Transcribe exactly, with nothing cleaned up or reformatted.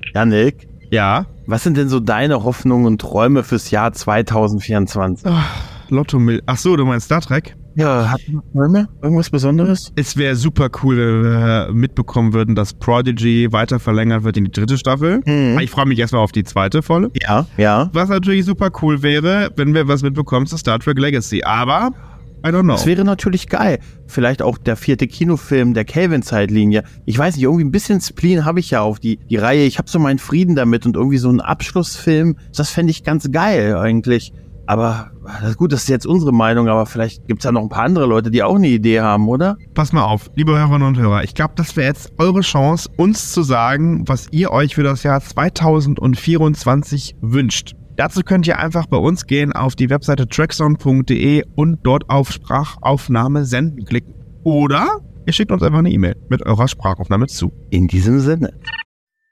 Jannik, Ja? was sind denn so deine Hoffnungen und Träume fürs Jahr zwanzig vierundzwanzig? Oh, Lotto Mil. Ach so, du meinst Star Trek? Ja, hat man Träume? Irgendwas Besonderes? Es wäre super cool, wenn wir mitbekommen würden, dass Prodigy weiter verlängert wird in die dritte Staffel. Mhm. Ich freue mich erstmal auf die zweite volle. Ja, ja. Was natürlich super cool wäre, wenn wir was mitbekommen zu Star Trek Legacy. Aber, I don't know. Das wäre natürlich geil. Vielleicht auch der vierte Kinofilm der Kelvin-Zeitlinie. Ich weiß nicht, irgendwie ein bisschen Spleen habe ich ja auf die, die Reihe. Ich habe so meinen Frieden damit und irgendwie so einen Abschlussfilm. Das fände ich ganz geil eigentlich. Aber das ist gut, das ist jetzt unsere Meinung, aber vielleicht gibt es ja noch ein paar andere Leute, die auch eine Idee haben, oder? Pass mal auf, liebe Hörerinnen und Hörer, ich glaube, das wäre jetzt eure Chance, uns zu sagen, was ihr euch für das Jahr zwanzig vierundzwanzig wünscht. Dazu könnt ihr einfach bei uns gehen auf die Webseite tracksound punkt de und dort auf Sprachaufnahme senden klicken. Oder ihr schickt uns einfach eine E-Mail mit eurer Sprachaufnahme zu. In diesem Sinne.